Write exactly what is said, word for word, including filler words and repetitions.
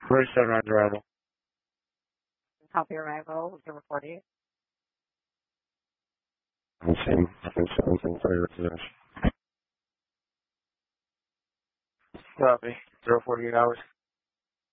forty-seven on arrival. Copy arrival. zero forty. I'm seeing nothing seven for reservation. Copy. zero forty-eight hours.